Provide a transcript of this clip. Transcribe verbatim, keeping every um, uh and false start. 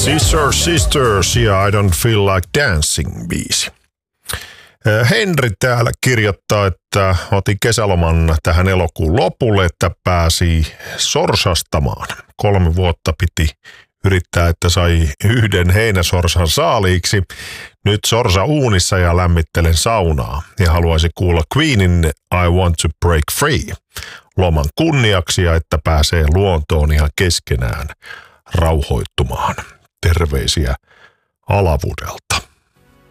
Sister Sisters ja I Don't Feel Like Dancing -biisi. Henri täällä kirjoittaa, että otin kesäloman tähän elokuun lopulle, että pääsi sorsastamaan. Kolme vuotta piti yrittää, että sai yhden heinäsorsan saaliiksi. Nyt sorsa uunissa ja lämmittelen saunaa ja haluaisin kuulla Queenin I Want to Break Free loman kunniaksi ja että pääsee luontoon ihan keskenään rauhoittumaan. Terveisiä Alavudelta.